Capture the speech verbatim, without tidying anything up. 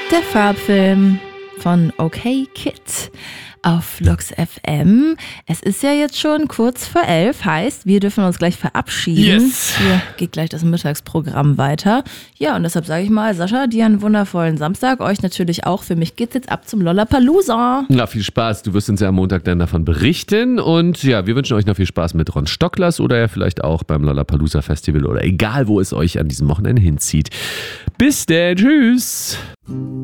Der Farbfilm von OK Kid auf Lux F M. Es ist ja jetzt schon kurz vor elf, heißt, wir dürfen uns gleich verabschieden. Yes. Hier geht gleich das Mittagsprogramm weiter. Ja, und deshalb sage ich mal, Sascha, dir einen wundervollen Samstag. Euch natürlich auch. Für mich geht's jetzt ab zum Lollapalooza. Na, viel Spaß. Du wirst uns ja am Montag dann davon berichten. Und ja, wir wünschen euch noch viel Spaß mit Ron Stocklers oder ja vielleicht auch beim Lollapalooza Festival oder egal, wo es euch an diesem Wochenende hinzieht. Bis dann. Tschüss.